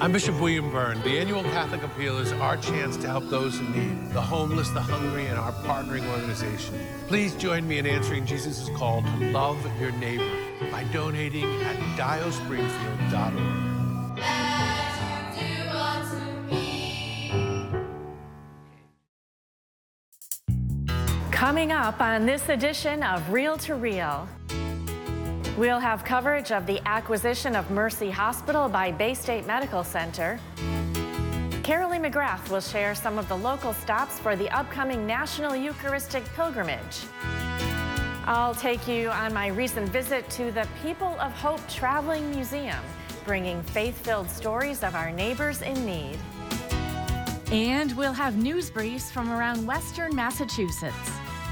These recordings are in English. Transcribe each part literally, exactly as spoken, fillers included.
I'm Bishop William Byrne. The annual Catholic Appeal is our chance to help those in need, the homeless, the hungry, and our partnering organization. Please join me in answering Jesus' call to love your neighbor by donating at dio springfield dot org. Coming up on this edition of Real to Real, we'll have coverage of the acquisition of Mercy Hospital by Baystate Medical Center. Carolee McGrath will share some of the local stops for the upcoming National Eucharistic Pilgrimage. I'll take you on my recent visit to the People of Hope Traveling Museum, bringing faith-filled stories of our neighbors in need. And we'll have news briefs from around Western Massachusetts.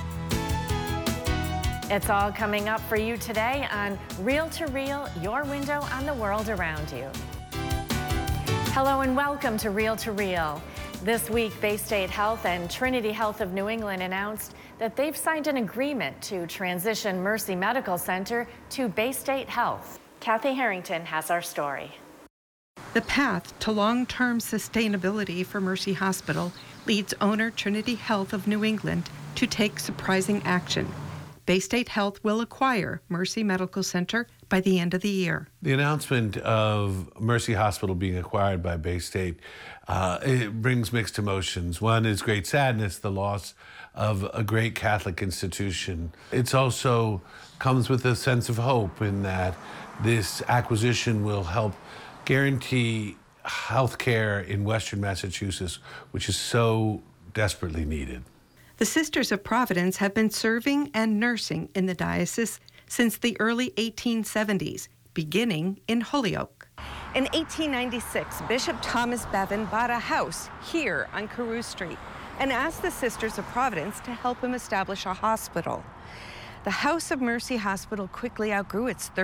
It's all coming up for you today on Real to Real, your window on the world around you. Hello and welcome to Real to Real. This week, Baystate Health and Trinity Health of New England announced that they've signed an agreement to transition Mercy Medical Center to Baystate Health. Kathy Harrington has our story. The path to long-term sustainability for Mercy Hospital leads owner Trinity Health of New England to take surprising action. Baystate Health will acquire Mercy Medical Center by the end of the year. The announcement of Mercy Hospital being acquired by Baystate, uh, it brings mixed emotions. One is great sadness, the loss of a great Catholic institution. It's also comes with a sense of hope in that this acquisition will help guarantee health care in Western Massachusetts, which is so desperately needed. The Sisters of Providence have been serving and nursing in the diocese since the early eighteen seventies, beginning in Holyoke. In eighteen ninety-six, Bishop Thomas Bevan bought a house here on Carew Street and asked the Sisters of Providence to help him establish a hospital. The House of Mercy Hospital quickly outgrew its